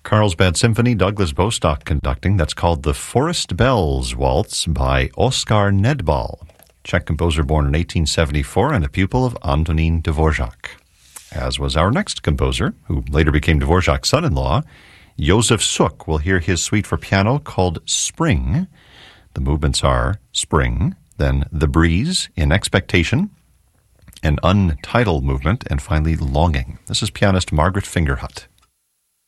Carlsbad Symphony, Douglas Bostock conducting. That's called the Forest Bells Waltz by Oskar Nedbal, Czech composer born in 1874 and a pupil of Antonín Dvořák. As was our next composer, who later became Dvořák's son-in-law, Josef Suk. We'll hear his suite for piano called Spring. The movements are Spring, then The Breeze, In Expectation, an untitled movement, and finally Longing. This is pianist Margaret Fingerhut.